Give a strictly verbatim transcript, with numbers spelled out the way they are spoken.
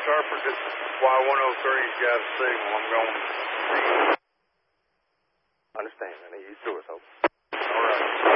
interpret this Y one oh three's got a signal. I'm going to see. Understand. I need you through us, Hope. All right.